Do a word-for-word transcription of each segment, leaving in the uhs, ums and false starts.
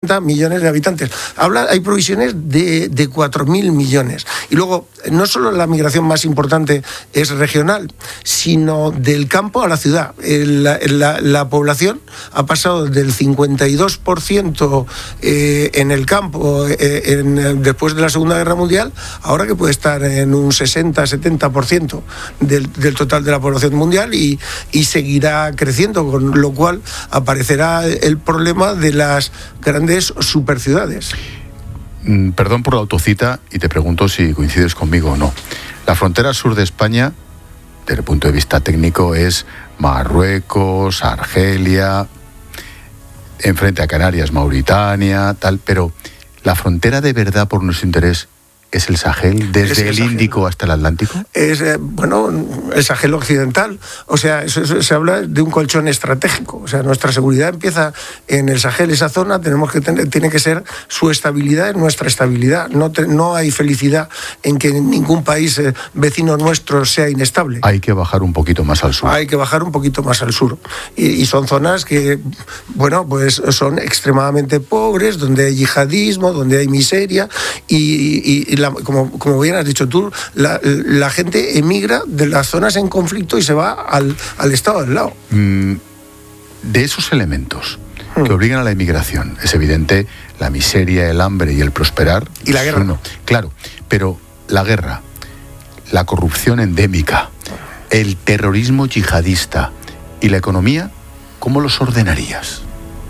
millones de habitantes. Habla, hay provisiones de, de cuatro mil millones. Y luego, no solo la migración más importante es regional, sino del campo a la ciudad. La, la, la población ha pasado del cincuenta y dos por ciento eh, en el campo eh, en, después de la Segunda Guerra Mundial, ahora que puede estar en un sesenta a setenta por ciento del, del total de la población mundial y, y seguirá creciendo, con lo cual aparecerá el problema de las grandes superciudades. Perdón por la autocita y te pregunto si coincides conmigo o no. La frontera sur de España, desde el punto de vista técnico, es Marruecos, Argelia, enfrente a Canarias, Mauritania, tal, pero la frontera de verdad por nuestro interés ¿es el Sahel, desde es el, el Índico hasta el Atlántico? Es, eh, bueno, el Sahel occidental. O sea, eso, eso, se habla de un colchón estratégico. O sea, nuestra seguridad empieza en el Sahel, esa zona. Tenemos que tener, tiene que ser su estabilidad en nuestra estabilidad. No, te, no hay felicidad en que ningún país eh, vecino nuestro sea inestable. Hay que bajar un poquito más al sur. Hay que bajar un poquito más al sur. Y, y son zonas que, bueno, pues son extremadamente pobres, donde hay yihadismo, donde hay miseria y, y, y La, como, como bien has dicho tú, la, la gente emigra de las zonas en conflicto y se va al, al estado del lado. Mm, de esos elementos hmm. que obligan a la emigración, es evidente la miseria, el hambre y el prosperar. Y la guerra. No, claro, pero la guerra, la corrupción endémica, el terrorismo yihadista y la economía, ¿cómo los ordenarías?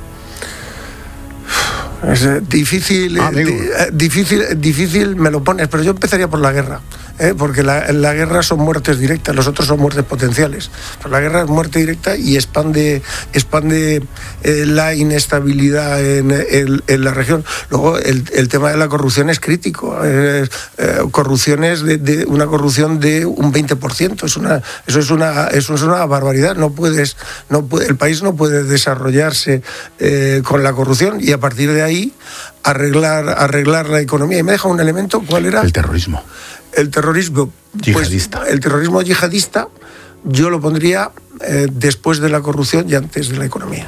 Es difícil, ah, di, difícil, difícil me lo pones, pero yo empezaría por la guerra, ¿eh? porque la, la guerra son muertes directas, los otros son muertes potenciales. Pero la guerra es muerte directa y expande, expande eh, la inestabilidad en, en, en la región. Luego el, el tema de la corrupción es crítico, eh, eh, corrupciones de, de una corrupción de un veinte por ciento, es una, eso es una, eso es una barbaridad. No puedes, no puede, el país no puede desarrollarse eh, con la corrupción y a partir de ahí arreglar arreglar la economía. Y me deja un elemento, ¿cuál era? El terrorismo. El terrorismo yihadista. Pues, el terrorismo yihadista yo lo pondría eh, después de la corrupción y antes de la economía.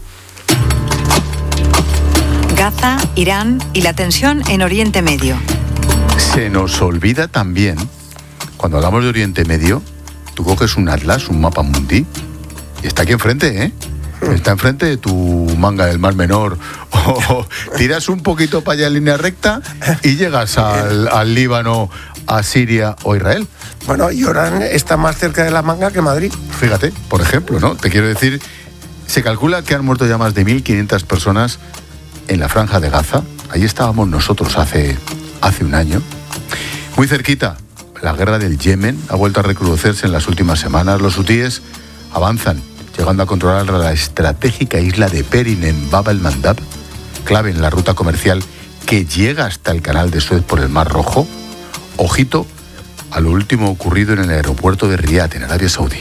Gaza, Irán y la tensión en Oriente Medio. Se nos olvida también, cuando hablamos de Oriente Medio, tú coges un atlas, un mapa mundi, y está aquí enfrente, ¿eh? Está enfrente de tu manga del Mar Menor, o tiras un poquito para allá en línea recta y llegas al, al Líbano, a Siria o Israel. Bueno, y Orán está más cerca de la manga que Madrid. Fíjate, por ejemplo, ¿no? Te quiero decir, se calcula que han muerto ya más de mil quinientas personas en la Franja de Gaza. Ahí estábamos nosotros hace, hace un año. Muy cerquita, la guerra del Yemen ha vuelto a recrudecerse en las últimas semanas. Los hutíes avanzan, llegando a controlar la estratégica isla de Perin en Bab el-Mandab, clave en la ruta comercial que llega hasta el canal de Suez por el Mar Rojo. Ojito a lo último ocurrido en el aeropuerto de Riad, en Arabia Saudí.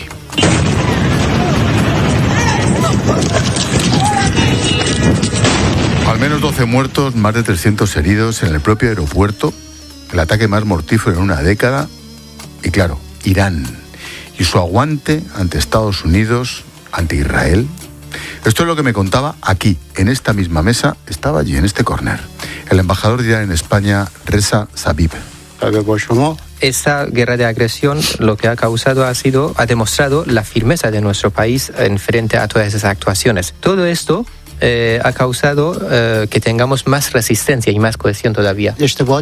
Al menos doce muertos, más de trescientos heridos en el propio aeropuerto, el ataque más mortífero en una década. Y claro, Irán y su aguante ante Estados Unidos, ante Israel. Esto es lo que me contaba aquí, en esta misma mesa, estaba allí, en este córner, el embajador de Irán en España, Reza Sabib. Esta guerra de agresión lo que ha causado ha sido, ha demostrado la firmeza de nuestro país en frente a todas esas actuaciones. Todo esto eh, ha causado eh, que tengamos más resistencia y más cohesión todavía.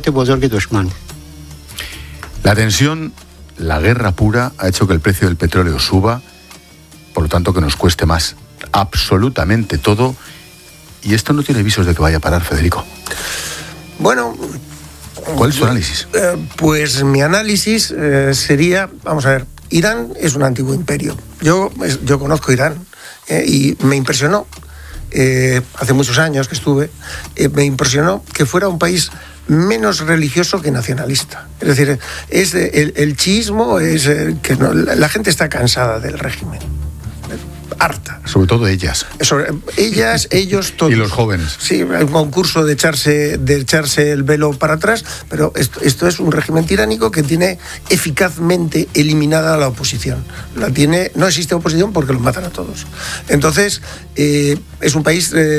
La tensión, la guerra pura, ha hecho que el precio del petróleo suba, por lo tanto que nos cueste más absolutamente todo, y esto no tiene visos de que vaya a parar, Federico. Bueno, ¿cuál es tu análisis? Eh, pues mi análisis eh, sería, vamos a ver, Irán es un antiguo imperio. Yo, yo conozco Irán eh, y me impresionó, eh, hace muchos años que estuve, eh, me impresionó que fuera un país menos religioso que nacionalista. Es decir, es el, el chiismo, es eh, que no, la, la gente está cansada del régimen. Harta. Sobre todo ellas. Sobre, ellas, ellos, todos. Y los jóvenes. Sí, un concurso de echarse, de echarse el velo para atrás, pero esto, esto es un régimen tiránico que tiene eficazmente eliminada a la oposición. La tiene, no existe oposición porque los matan a todos. Entonces, eh, es un país eh,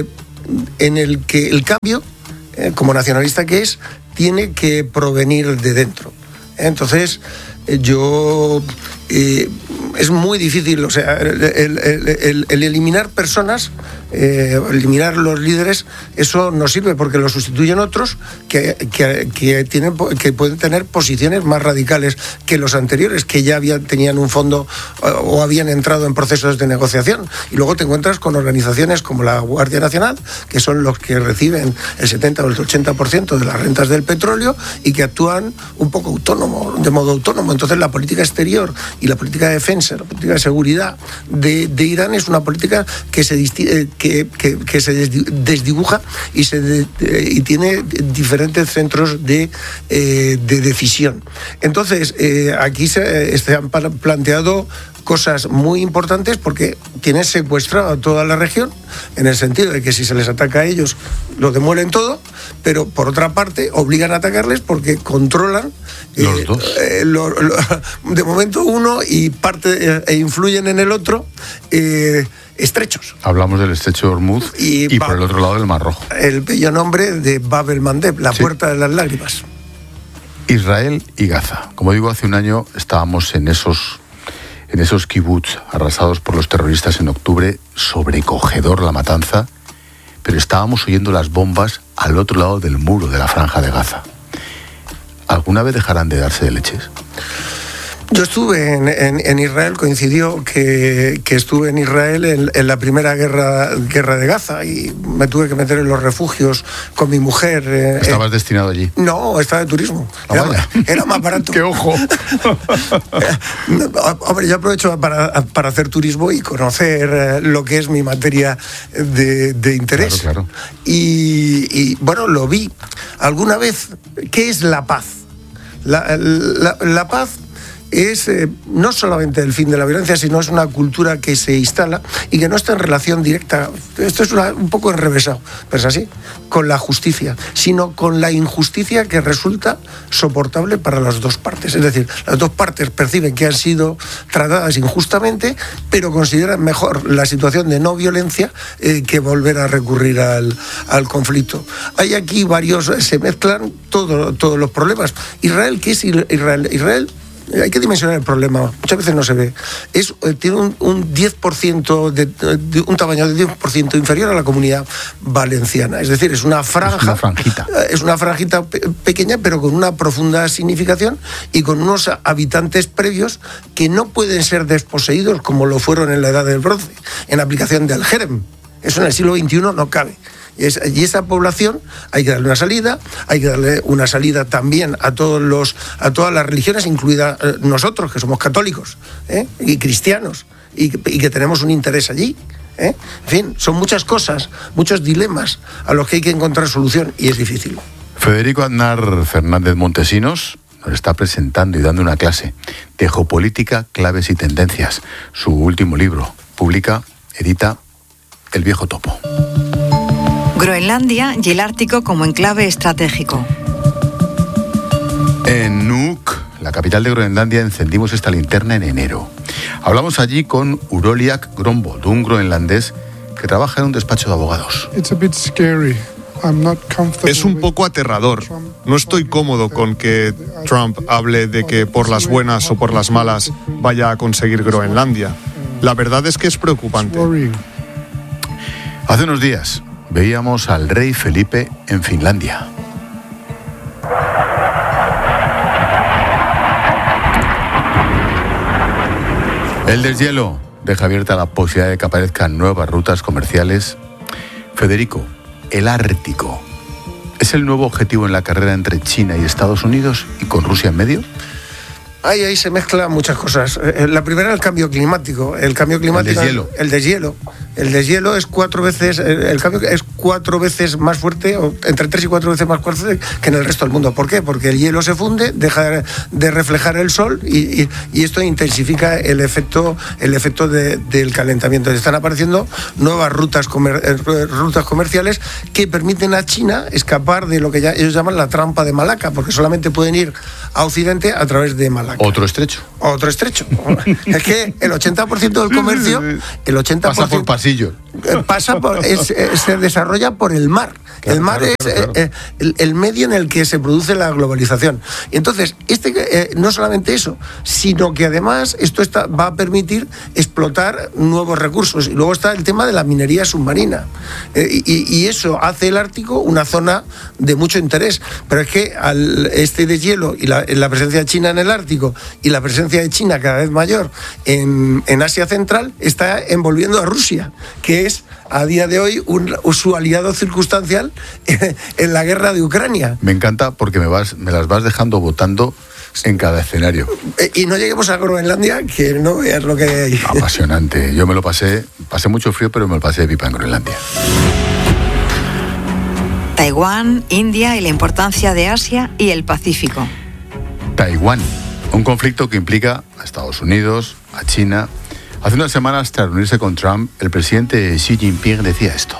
en el que el cambio, eh, como nacionalista que es, tiene que provenir de dentro. Entonces, eh, yo... Eh, es muy difícil, o sea, el, el, el, el eliminar personas, eh, eliminar los líderes, eso no sirve porque lo sustituyen otros que, que, que, tienen, que pueden tener posiciones más radicales que los anteriores, que ya habían, tenían un fondo o, o habían entrado en procesos de negociación. Y luego te encuentras con organizaciones como la Guardia Nacional, que son los que reciben el setenta o el ochenta por ciento de las rentas del petróleo y que actúan un poco autónomo, de modo autónomo. Entonces la política exterior y la política de defensa, la política de seguridad de, de Irán es una política que se, disti- que, que, que se desdibuja y, se de, y tiene diferentes centros de, eh, de decisión. Entonces, eh, aquí se, se han planteado cosas muy importantes porque tienen secuestrado a toda la región, en el sentido de que si se les ataca a ellos lo demuelen todo, pero por otra parte obligan a atacarles porque controlan eh, los dos. Eh, lo, lo, de momento uno y parte eh, e influyen en el otro eh, estrechos. Hablamos del estrecho de Hormuz y, y por el otro lado del Mar Rojo. El bello nombre de Bab el-Mandeb, la sí. puerta de las lágrimas. Israel y Gaza. Como digo, hace un año estábamos en esos en esos kibbutz arrasados por los terroristas en octubre, sobrecogedor la matanza, pero estábamos oyendo las bombas al otro lado del muro de la Franja de Gaza. ¿Alguna vez dejarán de darse de leches? Yo estuve en, en, en Israel, coincidió que, que estuve en Israel en, en la primera guerra, guerra de Gaza y me tuve que meter en los refugios con mi mujer. Eh, ¿Estabas eh, destinado allí? No, estaba de turismo. Oh, era, era más barato. ¡Qué ojo! Hombre, yo aprovecho para, para hacer turismo y conocer lo que es mi materia de, de interés. Claro, claro. Y, y, bueno, lo vi. ¿Alguna vez qué es la paz? La, la, la paz es eh, no solamente el fin de la violencia, sino es una cultura que se instala y que no está en relación directa, esto es una, un poco enrevesado, pero es así, con la justicia, sino con la injusticia que resulta soportable para las dos partes. Es decir, las dos partes perciben que han sido tratadas injustamente, pero consideran mejor la situación de no violencia eh, que volver a recurrir al, al conflicto. Hay aquí varios, se mezclan todo, todos los problemas. Israel, ¿qué es Israel? Israel hay que dimensionar el problema, muchas veces no se ve. Es, tiene un, un diez por ciento de, de un tamaño de diez por ciento inferior a la Comunidad Valenciana. Es decir, es una franja, es una franjita, es una franjita pe- pequeña, pero con una profunda significación y con unos habitantes previos que no pueden ser desposeídos como lo fueron en la Edad del Bronce, en aplicación del Jerem. Eso en el siglo veintiuno no cabe. Y, es, y esa población hay que darle una salida, hay que darle una salida también a todos los, a todas las religiones, incluida eh, nosotros, que somos católicos ¿eh? y cristianos, y, y que tenemos un interés allí. ¿eh? En fin, son muchas cosas, muchos dilemas a los que hay que encontrar solución, y es difícil. Federico Aznar Fernández Montesinos nos está presentando y dando una clase de geopolítica, claves y tendencias. Su último libro, publica, edita El Viejo Topo. Groenlandia y el Ártico como enclave estratégico. En Nuuk, la capital de Groenlandia, encendimos esta linterna en enero. Hablamos allí con Uroliak Grombold, un groenlandés que trabaja en un despacho de abogados. Es un poco aterrador. No estoy cómodo con que Trump hable de que por las buenas o por las malas vaya a conseguir Groenlandia. La verdad es que es preocupante. Hace unos días veíamos al rey Felipe en Finlandia. El deshielo deja abierta la posibilidad de que aparezcan nuevas rutas comerciales. Federico, el Ártico, ¿es el nuevo objetivo en la carrera entre China y Estados Unidos y con Rusia en medio? Ahí, ahí se mezclan muchas cosas. La primera es el cambio climático. El cambio climático. El deshielo. El deshielo. El deshielo es cuatro veces, el cambio es cuatro veces más fuerte, o entre tres y cuatro veces más fuerte que en el resto del mundo. ¿Por qué? Porque el hielo se funde, deja de reflejar el sol y, y, y esto intensifica el efecto, el efecto de, del calentamiento. Están apareciendo nuevas rutas, comer, rutas comerciales que permiten a China escapar de lo que ya ellos llaman la trampa de Malaca, porque solamente pueden ir a Occidente a través de Malaca. Otro estrecho. Otro estrecho. Es que el ochenta por ciento del comercio, el ochenta por ciento pasa por pasillos. Pasa por, es, se desarrolla desarrolla por el mar. Claro, el mar claro, es claro, claro. Eh, el, el medio en el que se produce la globalización. Y entonces, este, eh, no solamente eso, sino que además esto está, va a permitir explotar nuevos recursos. Y luego está el tema de la minería submarina. Eh, y, y eso hace el Ártico una zona de mucho interés. Pero es que al este deshielo y la, la presencia de China en el Ártico y la presencia de China cada vez mayor en, en Asia Central está envolviendo a Rusia, que es a día de hoy un, su aliado circunstancial en la guerra de Ucrania. Me encanta porque me vas, me las vas dejando votando en cada escenario. Y no lleguemos a Groenlandia, que no veas lo que hay ahí. Apasionante. Yo me lo pasé, pasé mucho frío, pero me lo pasé de pipa en Groenlandia. Taiwán, India y la importancia de Asia y el Pacífico. Taiwán, un conflicto que implica a Estados Unidos, a China. Hace unas semanas, tras reunirse con Trump, el presidente Xi Jinping decía esto.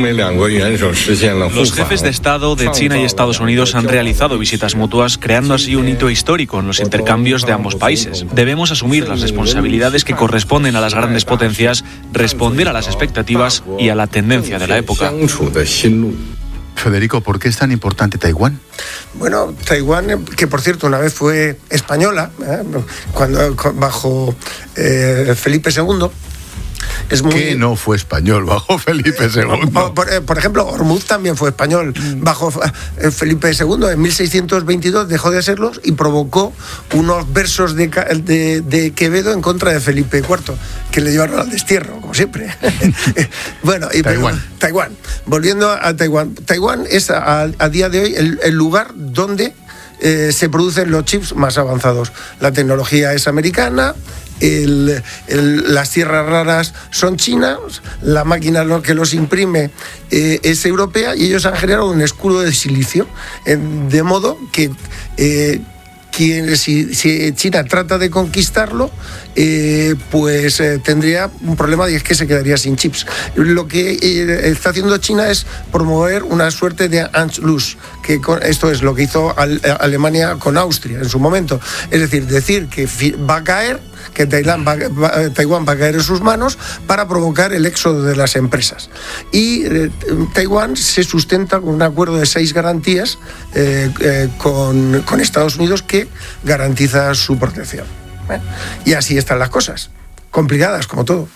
Los jefes de Estado de China y Estados Unidos han realizado visitas mutuas, creando así un hito histórico en los intercambios de ambos países. Debemos asumir las responsabilidades que corresponden a las grandes potencias, responder a las expectativas y a la tendencia de la época. Federico, ¿por qué es tan importante Taiwán? Bueno, Taiwán, que por cierto una vez fue española, ¿eh? cuando bajo eh, Felipe segundo. Es muy... ¿Qué no fue español bajo Felipe segundo? Por, por, por ejemplo, Ormuz también fue español bajo Felipe segundo. En mil seiscientos veintidós dejó de serlo y provocó unos versos de, de, de Quevedo en contra de Felipe cuarto, que le llevaron al destierro, como siempre. Bueno, y Taiwán. Pero, Taiwán. Volviendo a Taiwán. Taiwán es a, a día de hoy el, el lugar donde eh, se producen los chips más avanzados. La tecnología es americana. El, el, las tierras raras son chinas, la máquina que los imprime eh, es europea y ellos han generado un escudo de silicio, eh, de modo que eh, quien, si, si China trata de conquistarlo, eh, pues eh, tendría un problema y es que se quedaría sin chips. Lo que eh, está haciendo China es promover una suerte de Anschluss, que con, esto es lo que hizo al, Alemania con Austria en su momento, es decir, decir que va a caer, que Taiwán va, va, Taiwán va a caer en sus manos para provocar el éxodo de las empresas. Y eh, Taiwán se sustenta con un acuerdo de seis garantías eh, eh, con, con Estados Unidos que garantiza su protección. ¿Eh? Y así están las cosas, complicadas como todo.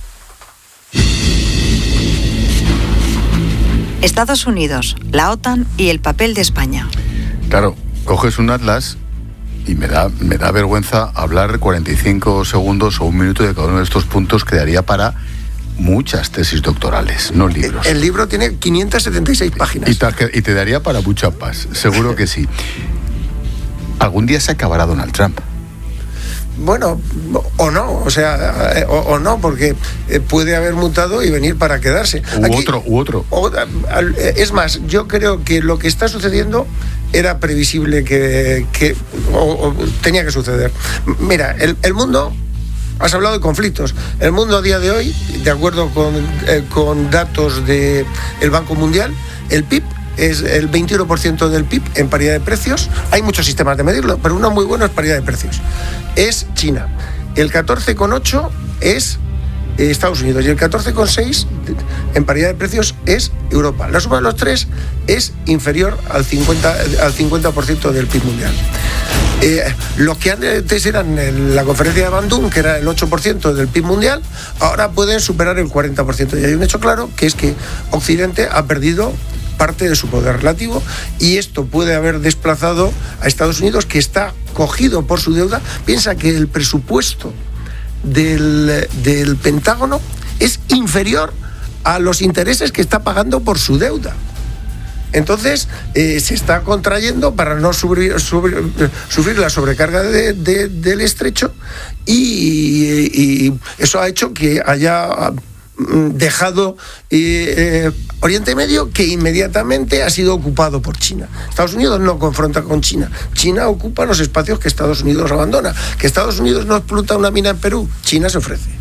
Estados Unidos, la OTAN y el papel de España. Claro, coges un atlas y me da, me da vergüenza hablar cuarenta y cinco segundos o un minuto de cada uno de estos puntos que daría para muchas tesis doctorales, no libros. El, el libro tiene quinientas setenta y seis páginas. Y te, y te daría para muchas más, seguro que sí. ¿Algún día se acabará Donald Trump? Bueno, o no, o sea, o, o no, porque puede haber mutado y venir para quedarse. U Aquí, otro, u otro. O, es más, yo creo que lo que está sucediendo era previsible que, que o, o tenía que suceder. Mira, el, el mundo, has hablado de conflictos, el mundo a día de hoy, de acuerdo con, eh, con datos del Banco Mundial, el P I B es el veintiuno por ciento del P I B en paridad de precios. Hay muchos sistemas de medirlo, pero uno muy bueno es paridad de precios. Es China. El catorce coma ocho es Estados Unidos y el catorce coma seis en paridad de precios es Europa. La suma de los tres es inferior al cincuenta, al cincuenta por ciento del P I B mundial. Eh, los que antes eran en la conferencia de Bandung, que era el ocho por ciento del P I B mundial, ahora pueden superar el cuarenta por ciento. Y hay un hecho claro, que es que Occidente ha perdido parte de su poder relativo y esto puede haber desplazado a Estados Unidos, que está cogido por su deuda. Piensa que el presupuesto del, del Pentágono es inferior a los intereses que está pagando por su deuda. Entonces eh, se está contrayendo para no sufrir, sufrir, sufrir la sobrecarga de, de, del estrecho y, y eso ha hecho que haya dejado eh, eh, Oriente Medio, que inmediatamente ha sido ocupado por China. Estados Unidos no confronta con China. China ocupa los espacios que Estados Unidos abandona. Que Estados Unidos no explota una mina en Perú, China se ofrece.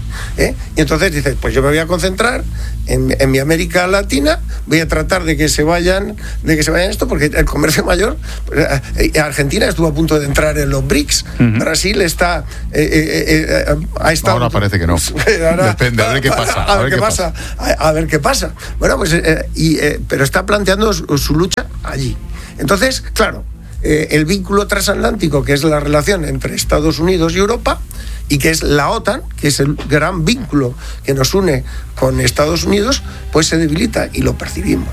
¿eh? Y entonces dices, pues yo me voy a concentrar en, en mi América Latina, voy a tratar de que se vayan, de que se vayan esto, porque el comercio mayor, pues, Argentina estuvo a punto de entrar en los B R I C S, uh-huh. Brasil está, eh, eh, eh, ha estado... Ahora parece que no. Ahora, Depende, a ver qué pasa. A, a, ver, ver qué pasa. pasa. A, a ver qué pasa. Bueno, pues, eh, y, eh, pero está planteando su, su lucha allí. Entonces, claro, eh, el vínculo transatlántico, que es la relación entre Estados Unidos y Europa, y que es la OTAN, que es el gran vínculo que nos une con Estados Unidos, pues se debilita y lo percibimos.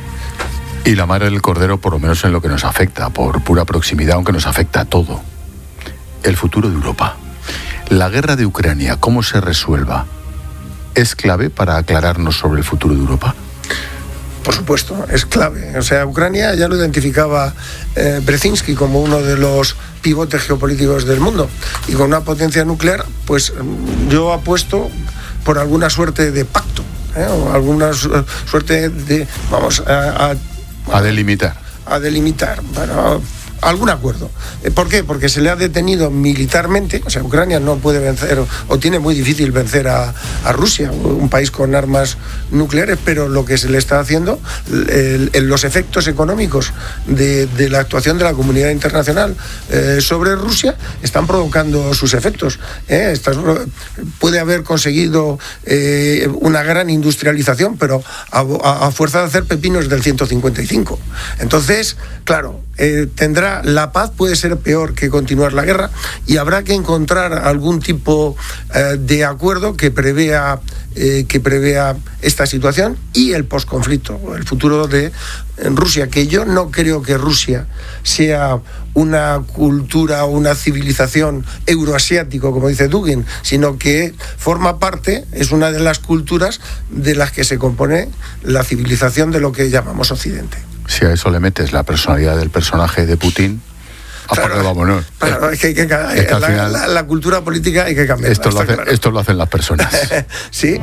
Y la madre del cordero, por lo menos en lo que nos afecta, por pura proximidad, aunque nos afecta a todo. El futuro de Europa. La guerra de Ucrania, ¿cómo se resuelva? ¿Es clave para aclararnos sobre el futuro de Europa? Por supuesto, es clave. O sea, Ucrania ya lo identificaba eh, Brzezinski como uno de los pivotes geopolíticos del mundo. Y con una potencia nuclear, pues yo apuesto por alguna suerte de pacto, ¿eh? O alguna su- suerte de, vamos, a... A, a delimitar. A delimitar, bueno, algún acuerdo. ¿Por qué? Porque se le ha detenido militarmente, o sea, Ucrania no puede vencer, o, o tiene muy difícil vencer a, a Rusia, un país con armas nucleares, pero lo que se le está haciendo, el, el, los efectos económicos de, de la actuación de la comunidad internacional eh, sobre Rusia están provocando sus efectos. ¿eh? Estás, puede haber conseguido eh, una gran industrialización, pero a, a, a fuerza de hacer pepinos del ciento cincuenta y cinco. Entonces, claro, eh, tendrá la paz puede ser peor que continuar la guerra y habrá que encontrar algún tipo eh, de acuerdo que prevea eh, que prevea esta situación y el posconflicto, el futuro de Rusia, que yo no creo que Rusia sea una cultura o una civilización euroasiático, como dice Dugin, sino que forma parte, es una de las culturas de las que se compone la civilización de lo que llamamos Occidente. Si a eso le metes la personalidad del personaje de Putin, aparte claro, vámonos. Claro, es que, hay que, es que la, final, la, la cultura política hay que cambiar. Esto, lo, hace, claro. esto lo hacen las personas. Sí.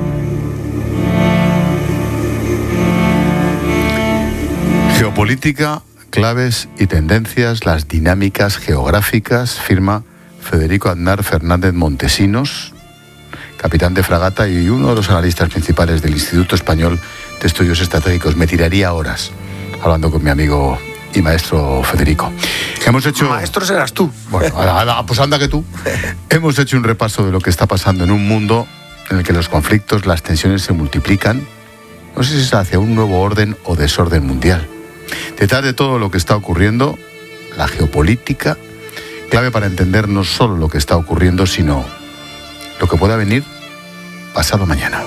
Geopolítica, claves y tendencias, las dinámicas geográficas, firma Federico Aznar Fernández Montesinos, capitán de fragata y uno de los analistas principales del Instituto Español de Estudios Estratégicos. Me tiraría horas hablando con mi amigo y maestro Federico. Hemos hecho... Maestro serás tú. Bueno, pues anda que tú. Hemos hecho un repaso de lo que está pasando en un mundo en el que los conflictos, las tensiones se multiplican. No sé si es hacia un nuevo orden o desorden mundial. Detrás de todo lo que está ocurriendo, la geopolítica, clave para entender no solo lo que está ocurriendo, sino lo que pueda venir pasado mañana.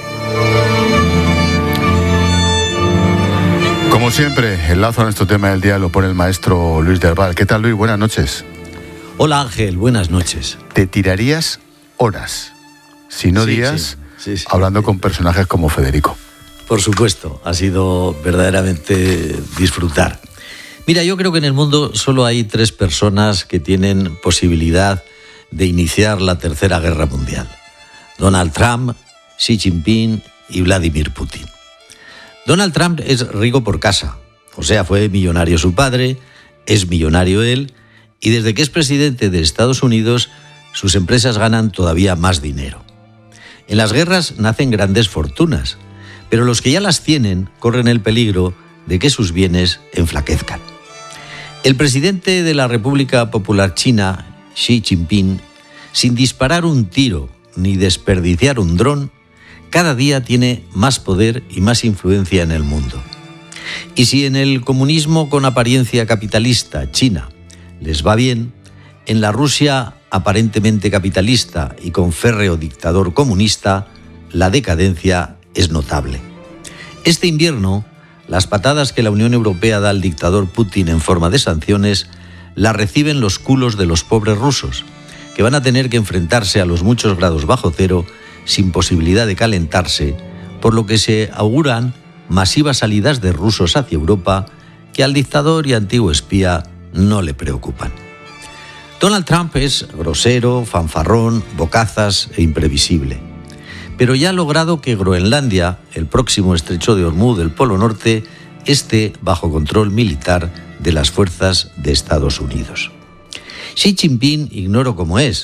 Como siempre, el lazo a nuestro tema del día lo pone el maestro Luis del Val. ¿Qué tal, Luis? Buenas noches. Hola, Ángel. Buenas noches. Te tirarías horas, si no sí, días, sí, sí, sí. hablando con personajes como Federico. Por supuesto, ha sido verdaderamente disfrutar. Mira, yo creo que en el mundo solo hay tres personas que tienen posibilidad de iniciar la Tercera Guerra Mundial. Donald Trump, Xi Jinping y Vladimir Putin. Donald Trump es rico por casa, o sea, fue millonario su padre, es millonario él, y desde que es presidente de Estados Unidos, sus empresas ganan todavía más dinero. En las guerras nacen grandes fortunas, pero los que ya las tienen corren el peligro de que sus bienes enflaquezcan. El presidente de la República Popular China, Xi Jinping, sin disparar un tiro ni desperdiciar un dron, cada día tiene más poder y más influencia en el mundo. Y si en el comunismo con apariencia capitalista, China, les va bien, en la Rusia aparentemente capitalista y con férreo dictador comunista, la decadencia es notable. Este invierno, las patadas que la Unión Europea da al dictador Putin en forma de sanciones las reciben los culos de los pobres rusos, que van a tener que enfrentarse a los muchos grados bajo cero sin posibilidad de calentarse, por lo que se auguran masivas salidas de rusos hacia Europa que al dictador y antiguo espía no le preocupan. Donald Trump es grosero, fanfarrón, bocazas e imprevisible, pero ya ha logrado que Groenlandia, el próximo estrecho de Hormuz del Polo Norte, esté bajo control militar de las fuerzas de Estados Unidos. Xi Jinping ignoro cómo es,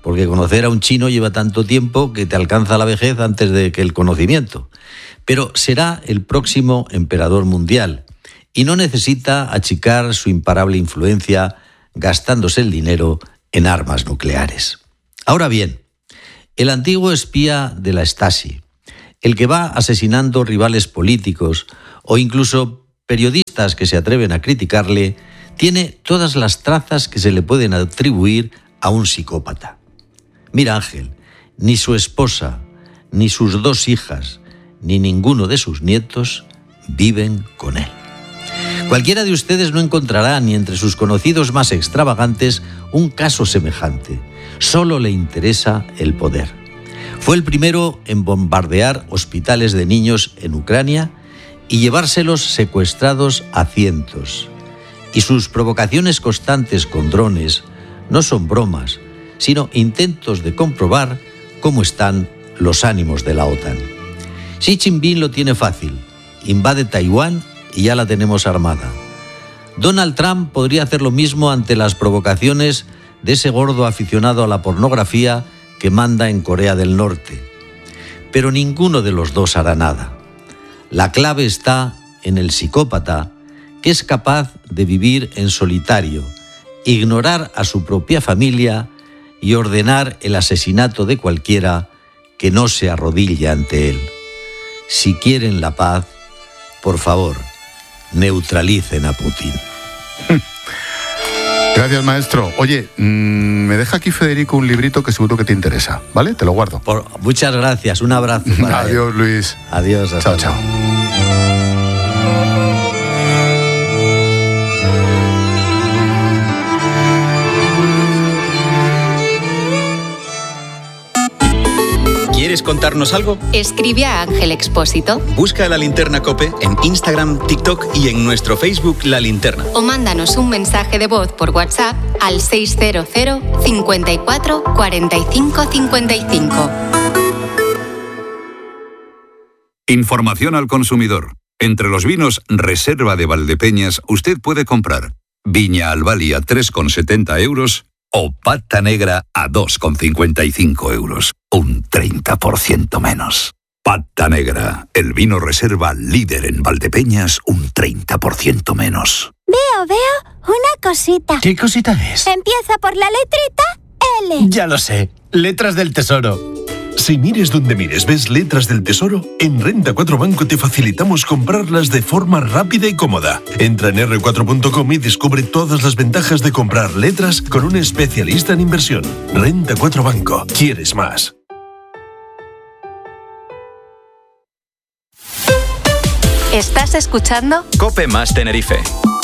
porque conocer a un chino lleva tanto tiempo que te alcanza la vejez antes de que el conocimiento. Pero será el próximo emperador mundial y no necesita achicar su imparable influencia gastándose el dinero en armas nucleares. Ahora bien, el antiguo espía de la Stasi, el que va asesinando rivales políticos o incluso periodistas que se atreven a criticarle, tiene todas las trazas que se le pueden atribuir a un psicópata. Mira, Ángel, ni su esposa, ni sus dos hijas, ni ninguno de sus nietos viven con él. Cualquiera de ustedes no encontrará ni entre sus conocidos más extravagantes un caso semejante. Solo le interesa el poder. Fue el primero en bombardear hospitales de niños en Ucrania y llevárselos secuestrados a cientos. Y sus provocaciones constantes con drones no son bromas, sino intentos de comprobar cómo están los ánimos de la OTAN. Xi Jinping lo tiene fácil, invade Taiwán y ya la tenemos armada. Donald Trump podría hacer lo mismo ante las provocaciones de ese gordo aficionado a la pornografía que manda en Corea del Norte. Pero ninguno de los dos hará nada. La clave está en el psicópata, que es capaz de vivir en solitario, ignorar a su propia familia y ordenar el asesinato de cualquiera que no se arrodille ante él. Si quieren la paz, por favor, neutralicen a Putin. Gracias, maestro. Oye, mmm, me deja aquí Federico un librito que seguro que te interesa, ¿vale? Te lo guardo. Por, muchas gracias, un abrazo para Adiós, él. Luis. Adiós, hasta chao, luego. chao. ¿Quieres contarnos algo? Escribe a Ángel Expósito. Busca La Linterna COPE en Instagram, TikTok y en nuestro Facebook La Linterna. O mándanos un mensaje de voz por WhatsApp al seiscientos cincuenta y cuatro cuarenta y cinco cincuenta y cinco. Información al consumidor. Entre los vinos Reserva de Valdepeñas usted puede comprar Viña Albali a tres con setenta euros o Pata Negra a dos con cincuenta y cinco euros. Un treinta por ciento menos. Pata Negra, el vino Reserva líder en Valdepeñas, un treinta por ciento menos. Veo, veo una cosita. ¿Qué cosita es? Empieza por la letrita L. Ya lo sé, letras del tesoro. Si mires donde mires ves letras del tesoro, en Renta cuatro Banco te facilitamos comprarlas de forma rápida y cómoda. Entra en erre cuatro punto com y descubre todas las ventajas de comprar letras con un especialista en inversión. Renta cuatro Banco. ¿Quieres más? ¿Estás escuchando? COPE más Tenerife.